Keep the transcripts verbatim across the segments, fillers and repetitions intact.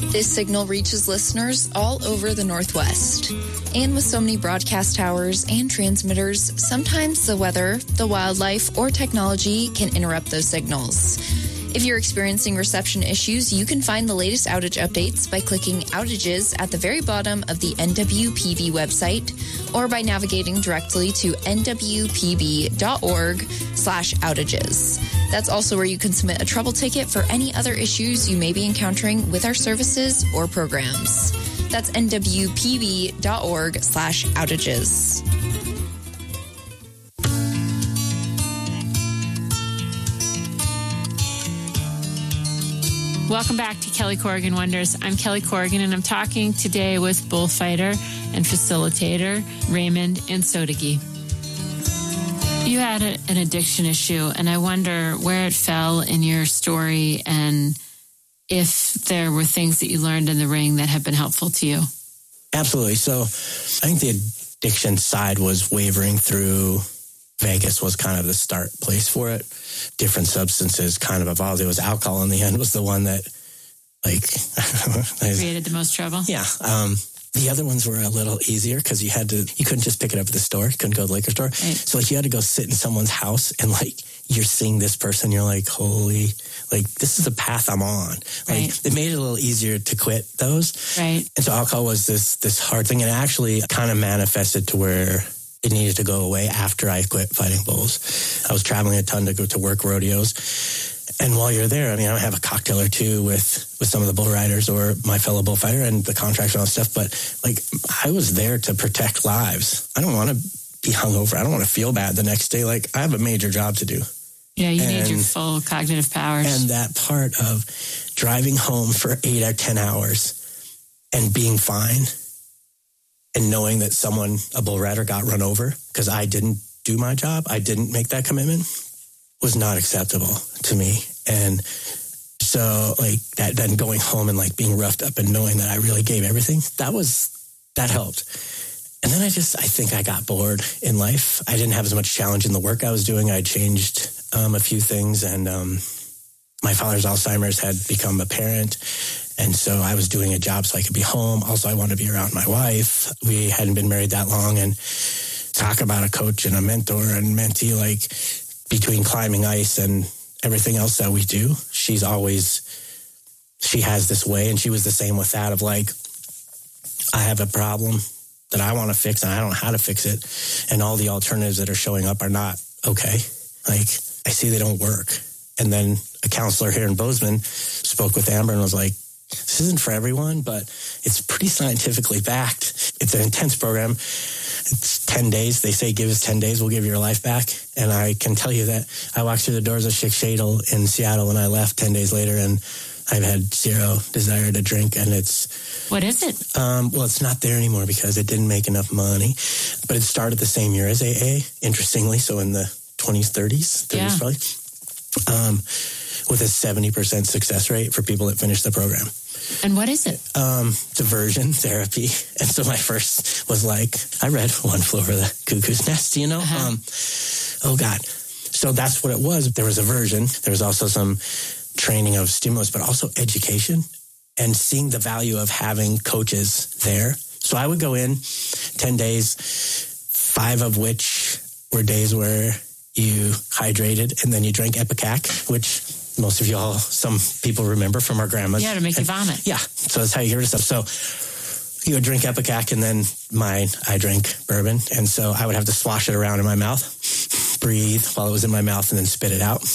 This signal reaches listeners all over the Northwest. And with so many broadcast towers and transmitters, sometimes the weather, the wildlife, or technology can interrupt those signals. If you're experiencing reception issues, you can find the latest outage updates by clicking Outages at the very bottom of the N W P B website or by navigating directly to N W P B dot org slash outages. That's also where you can submit a trouble ticket for any other issues you may be encountering with our services or programs. That's N W P B dot org slash outages. Welcome back to Kelly Corrigan Wonders. I'm Kelly Corrigan, and I'm talking today with bullfighter and facilitator Raymond Ansodagi. You had a, an addiction issue, and I wonder where it fell in your story and if there were things that you learned in the ring that have been helpful to you. Absolutely. So I think the addiction side was wavering through. Vegas was kind of the start place for it. Different substances kind of evolved. It was alcohol in the end was the one that, like... created the most trouble? Yeah. Um, the other ones were a little easier because you had to, you couldn't just pick it up at the store. You couldn't go to the liquor store. Right. So like you had to go sit in someone's house and like you're seeing this person. You're like, holy, like this is a path I'm on. Like right. It made it a little easier to quit those. Right. And so alcohol was this, this hard thing. And it actually kind of manifested to where it needed to go away after I quit fighting bulls. I was traveling a ton to go to work rodeos. And while you're there, I mean, I have a cocktail or two with, with some of the bull riders or my fellow bullfighter and the contracts and all that stuff. But like, I was there to protect lives. I don't want to be hungover. I don't want to feel bad the next day. Like, I have a major job to do. Yeah, you and, need your full cognitive powers. And that part of driving home for eight or ten hours and being fine and knowing that someone, a bull rider, got run over because I didn't do my job, I didn't make that commitment, was not acceptable to me. And so like that, then going home and like being roughed up and knowing that I really gave everything, that was, that helped. And then I just, I think I got bored in life. I didn't have as much challenge in the work I was doing. I changed um, a few things, and um, my father's Alzheimer's had become apparent. And so I was doing a job so I could be home. Also, I wanted to be around my wife. We hadn't been married that long, and talk about a coach and a mentor and mentee, like between climbing ice and everything else that we do, she's always, she has this way, and she was the same with that of like, I have a problem that I want to fix and I don't know how to fix it. And all the alternatives that are showing up are not okay. Like, I see they don't work. And then a counselor here in Bozeman spoke with Amber and was like, this isn't for everyone, but it's pretty scientifically backed. It's an intense program. It's ten days. They say, give us ten days, we'll give you your life back. And I can tell you that I walked through the doors of Schick Shadle in Seattle and I left ten days later, and I've had zero desire to drink. And it's... What is it? Um, well, it's not there anymore because it didn't make enough money. But it started the same year as A A, interestingly. So in the twenties, thirties, thirties yeah. probably. Um, with a seventy percent success rate for people that finish the program. And what is it? Um, diversion therapy. And so my first was like, I read One Flew Over the Cuckoo's Nest, you know? Uh-huh. Um, oh, God. So that's what it was. There was aversion. There was also some training of stimulus, but also education and seeing the value of having coaches there. So I would go in ten days, five of which were days where you hydrated and then you drank Epicac, which most of y'all, some people remember from our grandmas. Yeah, to make you vomit. Yeah, so that's how you get rid of stuff. So you would drink Epicac, and then mine, I drank bourbon. And so I would have to slosh it around in my mouth, breathe while it was in my mouth, and then spit it out.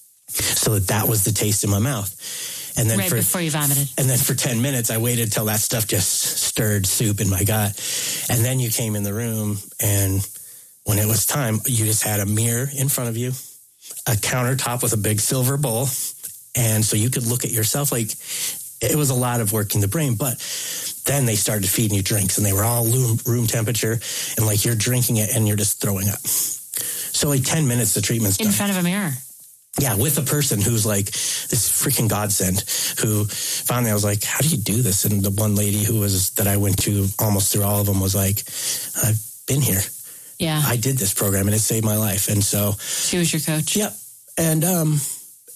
So that that was the taste in my mouth. And then right for, before you vomited. And then for ten minutes, I waited till that stuff just stirred soup in my gut. And then you came in the room, and when it was time, you just had a mirror in front of you, a countertop with a big silver bowl. And so you could look at yourself. Like, it was a lot of working the brain. But then they started feeding you drinks, and they were all room, room temperature. And like, you're drinking it and you're just throwing up. So like ten minutes, the treatment's done. In front of a mirror. Yeah, with a person who's like this freaking godsend, who finally I was like, how do you do this? And the one lady who was, that I went to almost through all of them was like, I've been here. Yeah. I did this program and it saved my life. And so she was your coach. Yep. And um,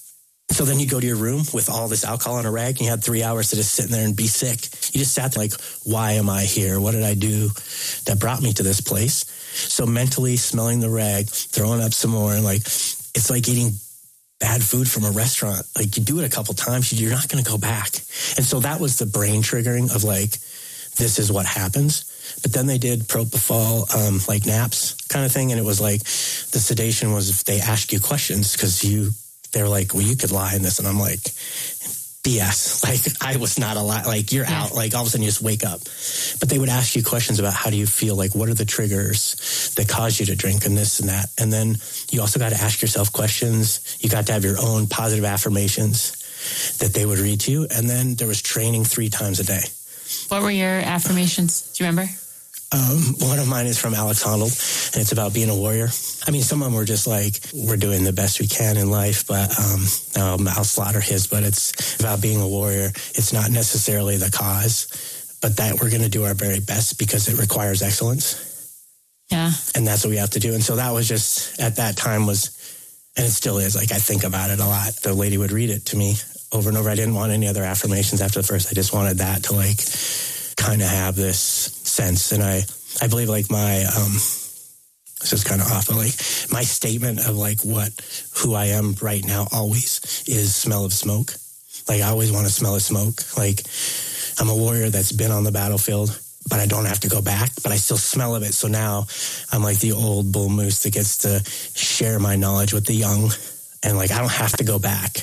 So then you go to your room with all this alcohol on a rag, and you had three hours to just sit in there and be sick. You just sat there like, why am I here? What did I do that brought me to this place? So mentally smelling the rag, throwing up some more, and like, it's like eating bad food from a restaurant. Like, you do it a couple times, you're not going to go back. And so that was the brain triggering of like, this is what happens. But then they did propofol, um, like naps kind of thing. And it was like, the sedation was if they ask you questions because you, they were like, well, you could lie in this. And I'm like, B S. Like, I was not a lie. Like, you're yeah. out. Like, all of a sudden you just wake up. But they would ask you questions about how do you feel? Like, what are the triggers that cause you to drink and this and that? And then you also got to ask yourself questions. You got to have your own positive affirmations that they would read to you. And then there was training three times a day. What were your affirmations? Do you remember? Um, one of mine is from Alex Honnold, and it's about being a warrior. I mean, some of them were just like, we're doing the best we can in life, but um, um, I'll slaughter his, but it's about being a warrior. It's not necessarily the cause, but that we're going to do our very best because it requires excellence. Yeah. And that's what we have to do. And so that was just, at that time was, and it still is, like, I think about it a lot. The lady would read it to me over and over. I didn't want any other affirmations after the first. I just wanted that to, like, kind of have this sense. And I, I believe like my, um, this is kind of off, but like my statement of like what, who I am right now always is smell of smoke. Like, I always want to smell of smoke. Like, I'm a warrior that's been on the battlefield, but I don't have to go back, but I still smell of it. So now I'm like the old bull moose that gets to share my knowledge with the young. And like, I don't have to go back.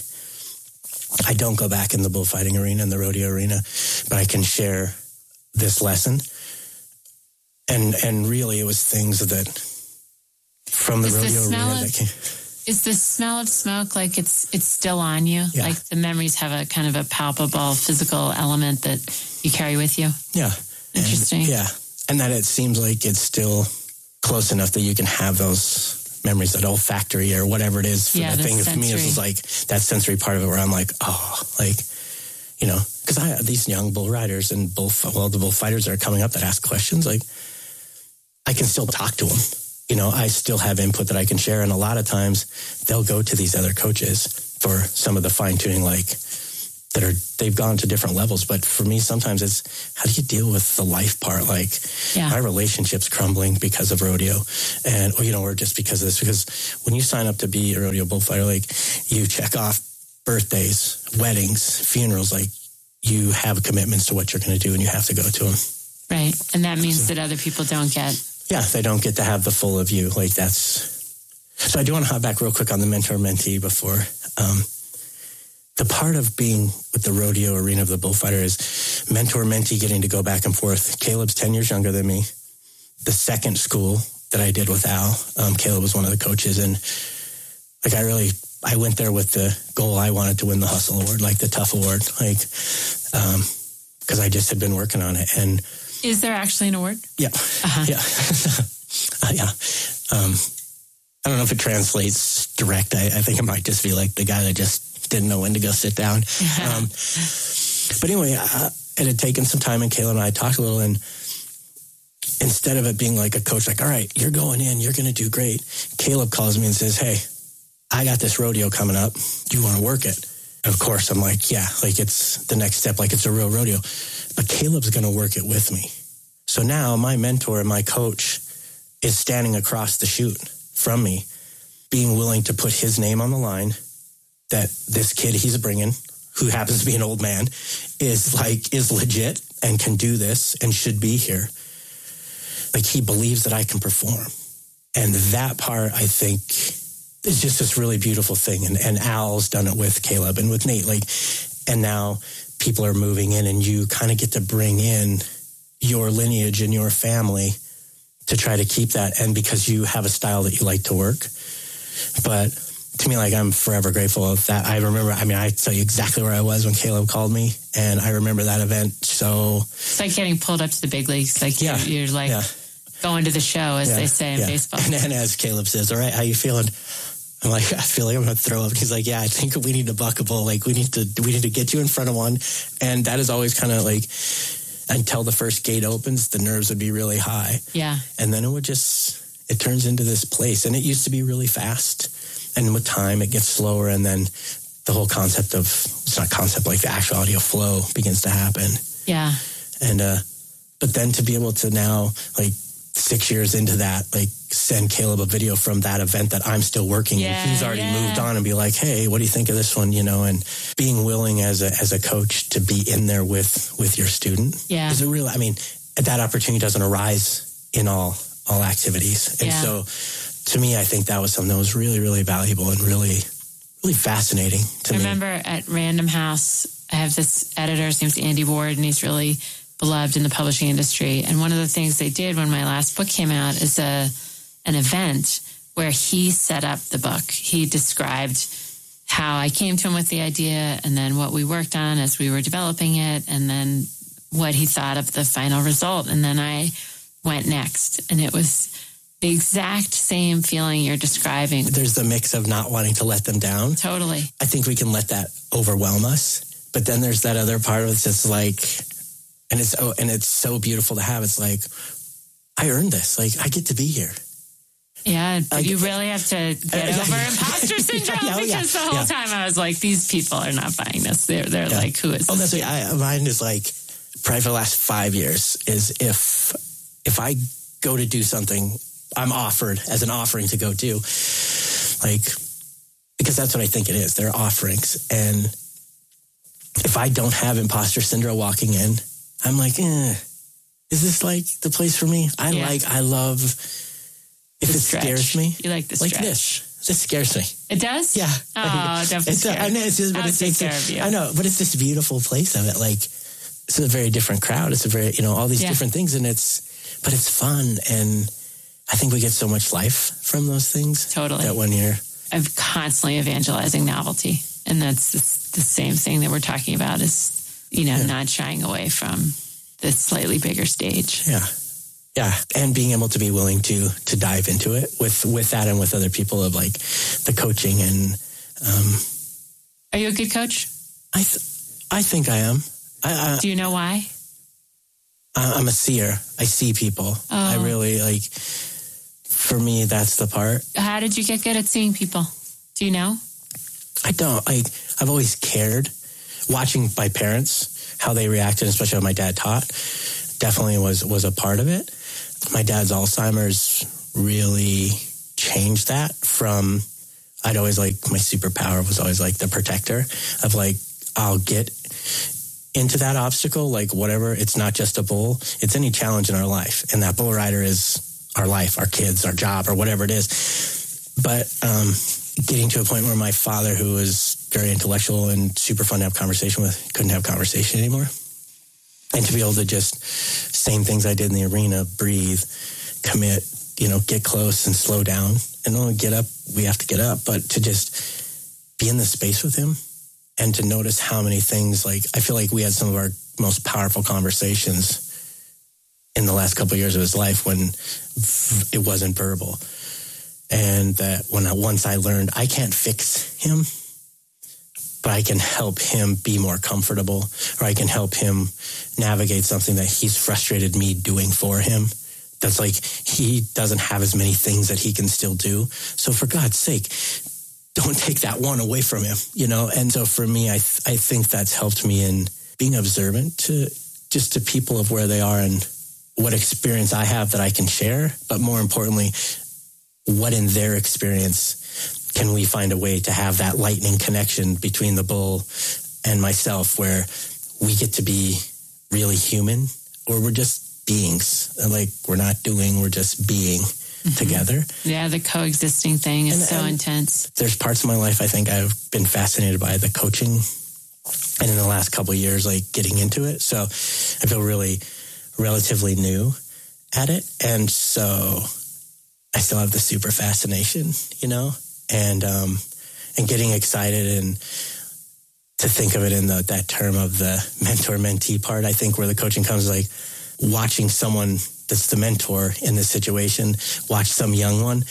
I don't go back in the bullfighting arena and the rodeo arena, but I can share this lesson. And and really it was things that from the is rodeo the arena of, that came. Is the smell of smoke like it's it's still on you? Yeah. Like the memories have a kind of a palpable physical element that you carry with you? Yeah. Interesting. And, yeah. And that it seems like it's still close enough that you can have those memories, that olfactory or whatever it is for yeah, the thing. sensory. For me, it was like that sensory part of it where I'm like, oh, like, you know, because I have these young bull riders and bull, well, the bullfighters that are coming up that ask questions, like, I can still talk to them. You know, I still have input that I can share. And a lot of times they'll go to these other coaches for some of the fine tuning, like, that are, they've gone to different levels. But for me, sometimes it's, how do you deal with the life part? Like, yeah. my relationship's crumbling because of rodeo. And, you know, or just because of this. Because when you sign up to be a rodeo bullfighter, like, you check off birthdays, weddings, funerals, like, you have commitments to what you're going to do and you have to go to them. Right. And that means so, that other people don't get. Yeah, they don't get to have the full of you. Like, that's, so I do want to hop back real quick on the mentor-mentee before. Um, the part of being with the rodeo arena of the bullfighter is mentor-mentee, getting to go back and forth. Caleb's ten years younger than me. The second school that I did with Al, um, Caleb was one of the coaches. And like, I really, I went there with the goal I wanted to win the Hustle Award, like the Tough Award, like, um, because I just had been working on it. And is there actually an award? Yeah, uh-huh. yeah, uh, yeah. Um, I don't know if it translates direct. I, I think it might just be like the guy that just didn't know when to go sit down. um, but anyway, uh, it had taken some time, and Kayla and I talked a little, and instead of it being like a coach, like, all right, you're going in, you're going to do great, Caleb calls me and says, hey, I got this rodeo coming up. Do you want to work it? And of course, I'm like, yeah, like it's the next step, like it's a real rodeo. But Caleb's going to work it with me. So now my mentor and my coach is standing across the chute from me, being willing to put his name on the line, that this kid he's bringing, who happens to be an old man, is like, is legit and can do this and should be here. Like, he believes that I can perform. And that part, I think, is just this really beautiful thing. And, and Al's done it with Caleb and with Nate. Like, and now people are moving in, and you kind of get to bring in your lineage and your family to try to keep that. And because you have a style that you like to work. But to me, like, I'm forever grateful of that. I remember, I mean, I tell you exactly where I was when Caleb called me, and I remember that event. So it's like getting pulled up to the big leagues. Like, yeah, you're, you're like yeah. going to the show, as yeah, they say in yeah. baseball. And, and as Caleb says, all right, how you feeling? I'm like, I feel like I'm going to throw up. And he's like, yeah, I think we need to buckable. Like, we need to, we need to get you in front of one. And that is always kind of like, until the first gate opens, the nerves would be really high. Yeah. And then it would just, it turns into this place. And it used to be really fast. And with time, it gets slower. And then the whole concept of, it's not concept, like the actuality of flow begins to happen. Yeah. And, uh, but then to be able to now, like six years into that, like send Caleb a video from that event that I'm still working. Yeah, and he's already yeah. moved on and be like, hey, what do you think of this one? You know, and being willing as a, as a coach to be in there with, with your student yeah. is a real, I mean, that opportunity doesn't arise in all, all activities. And yeah. so to me, I think that was something that was really, really valuable and really, really fascinating to I me. I remember at Random House, I have this editor, his name's Andy Ward, and he's really beloved in the publishing industry. And one of the things they did when my last book came out is a an event where he set up the book. He described how I came to him with the idea and then what we worked on as we were developing it and then what he thought of the final result. And then I went next. And it was the exact same feeling you're describing. There's the mix of not wanting to let them down. Totally. I think we can let that overwhelm us. But then there's that other part of it that's like, and it's oh, and it's so beautiful to have. It's like, I earned this. Like, I get to be here. Yeah, but like, you really have to get uh, over yeah. imposter syndrome yeah, oh, because yeah, the whole yeah. time I was like, these people are not buying this. They're they're yeah. like, who is oh, this? that's what I, mine is like, probably for the last five years is if if I go to do something, I'm offered as an offering to go do, like, because that's what I think it is. They're offerings. And if I don't have imposter syndrome walking in, I'm like, eh, is this like the place for me? I Yeah. like, I love, if The it stretch. scares me. You like the Like stretch. this. This scares me. It does? Yeah. Oh, don't be it's a, scared. I know, it's just, but I'll it's, take it's care a, of you. I know, but it's this beautiful place of it. Like, it's a very different crowd. It's a very, you know, all these Yeah. different things, and it's, but it's fun. And I think we get so much life from those things. Totally. That one year. I'm constantly evangelizing novelty. And that's the, the same thing that we're talking about is, you know, Yeah. not shying away from the slightly bigger stage. Yeah. Yeah. And being able to be willing to, to dive into it with, with that and with other people of like the coaching and, um, Are you a good coach? I, th- I think I am. I, I, Do you know why? I'm a seer. I see people. Oh. I really like, for me, that's the part. How did you get good at seeing people? Do you know? I don't, I, I've always cared. Watching my parents, how they reacted, especially when my dad taught, definitely was, was a part of it. My dad's Alzheimer's really changed that from, I'd always like, my superpower was always like the protector of like, I'll get into that obstacle, like whatever, it's not just a bull, it's any challenge in our life. And that bull rider is our life, our kids, our job, or whatever it is. But um, getting to a point where my father, who was very intellectual and super fun to have conversation with, couldn't have conversation anymore. And to be able to just, same things I did in the arena, breathe, commit, you know, get close and slow down. And only get up, we have to get up, but to just be in the space with him and to notice how many things, like, I feel like we had some of our most powerful conversations in the last couple of years of his life when it wasn't verbal. And that when I, once I learned I can't fix him, but I can help him be more comfortable, or I can help him navigate something that he's frustrated me doing for him. That's like, he doesn't have as many things that he can still do. So for God's sake, don't take that one away from him, you know? And so for me, I th- I think that's helped me in being observant to just to people of where they are and what experience I have that I can share, but more importantly, what in their experience can we find a way to have that lightning connection between the bull and myself where we get to be really human, or we're just beings. Like, we're not doing, we're just being mm-hmm. together. Yeah, the coexisting thing is and, so and intense. There's parts of my life I think I've been fascinated by the coaching, and in the last couple of years, like getting into it. So I feel really relatively new at it. And so I still have the super fascination, you know, and, um, and getting excited and to think of it in the, that term of the mentor-mentee part, I think where the coaching comes, like watching someone that's the mentor in this situation, watch some young one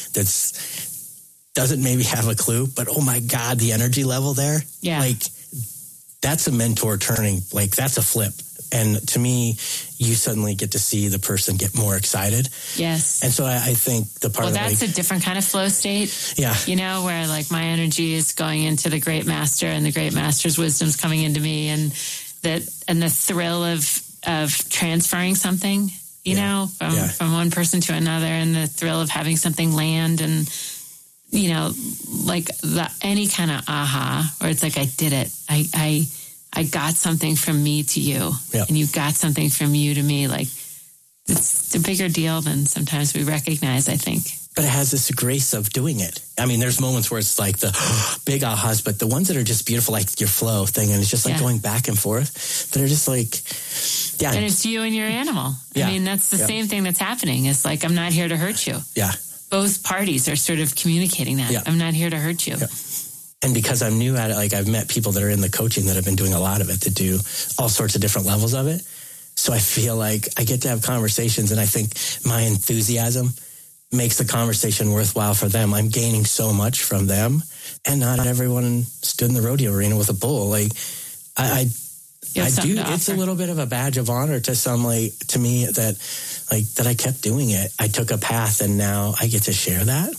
that's doesn't maybe have a clue, but oh my God, the energy level there. Yeah. Like, that's a mentor turning, like that's a flip. And to me, you suddenly get to see the person get more excited. Yes. And so I, I think the part well, of that's like, a different kind of flow state. Yeah. You know, where like my energy is going into the great master and the great master's wisdom's coming into me, and that, and the thrill of, of transferring something, you yeah. know, from, yeah. from one person to another, and the thrill of having something land, and, you know, like the, any kind of aha, where it's like, I did it. I, I, I got something from me to you, yeah. and you got something from you to me. Like, it's a bigger deal than sometimes we recognize, I think. But it has this grace of doing it. I mean, there's moments where it's like the big ahas, but the ones that are just beautiful, like your flow thing, and it's just like yeah. going back and forth, that are just like, yeah. And it's you and your animal. Yeah. I mean, that's the yeah. same thing that's happening. It's like, I'm not here to hurt you. Yeah. Both parties are sort of communicating that. Yeah. I'm not here to hurt you. Yeah. And because I'm new at it, like I've met people that are in the coaching that have been doing a lot of it, that do all sorts of different levels of it. So I feel like I get to have conversations, and I think my enthusiasm makes the conversation worthwhile for them. I'm gaining so much from them, and not everyone stood in the rodeo arena with a bull. Like I, I, I do. It's a little bit of a badge of honor to some, like to me, that like that I kept doing it. I took a path, and now I get to share that.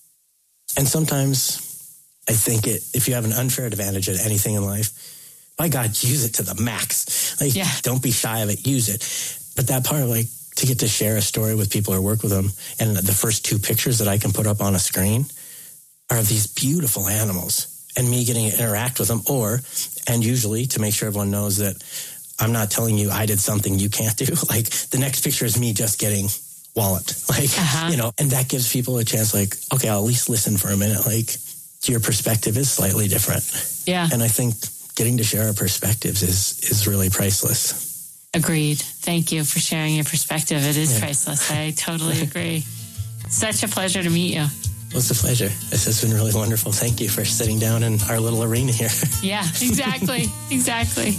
And sometimes I think it, if you have an unfair advantage at anything in life, by God, use it to the max. Like, yeah. don't be shy of it. Use it. But that part of like to get to share a story with people or work with them, and the first two pictures that I can put up on a screen are of these beautiful animals, and me getting to interact with them, or, and usually to make sure everyone knows that I'm not telling you I did something you can't do. Like the next picture is me just getting walloped. Like, uh-huh. you know, and that gives people a chance, like, okay, I'll at least listen for a minute. Like, your perspective is slightly different. Yeah. And I think getting to share our perspectives is is really priceless. Agreed. Thank you for sharing your perspective. It is yeah. priceless. I totally agree. Such a pleasure to meet you. Well, it's a pleasure. This has been really wonderful. Thank you for sitting down in our little arena here. Yeah, exactly. exactly.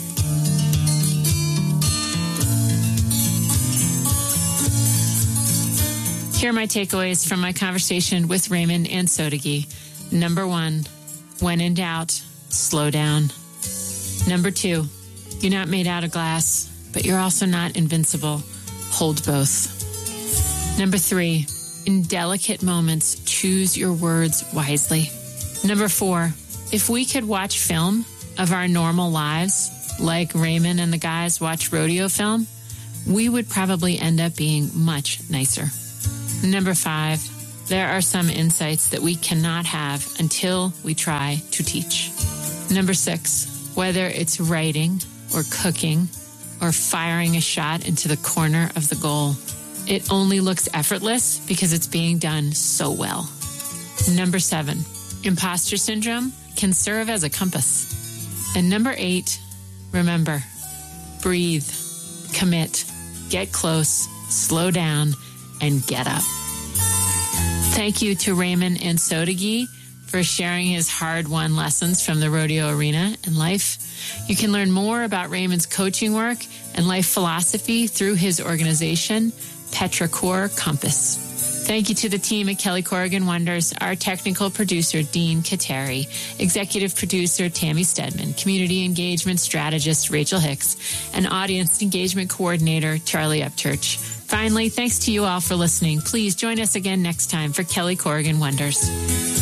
Here are my takeaways from my conversation with Raymond Ansotegi. Number one, when in doubt, slow down. Number two, you're not made out of glass, but you're also not invincible. Hold both. Number three, in delicate moments, choose your words wisely. Number four, if we could watch film of our normal lives, like Raymond and the guys watch rodeo film, we would probably end up being much nicer. Number five, there are some insights that we cannot have until we try to teach. Number six, whether it's writing or cooking or firing a shot into the corner of the goal, it only looks effortless because it's being done so well. Number seven, imposter syndrome can serve as a compass. And number eight, remember, breathe, commit, get close, slow down, and get up. Thank you to Raymond Ansotegi for sharing his hard-won lessons from the rodeo arena and life. You can learn more about Raymond's coaching work and life philosophy through his organization, Petrichor Compass. Thank you to the team at Kelly Corrigan Wonders, our technical producer, Dean Kateri, executive producer, Tammy Stedman, community engagement strategist, Rachel Hicks, and audience engagement coordinator, Charlie Upchurch. Finally, thanks to you all for listening. Please join us again next time for Kelly Corrigan Wonders.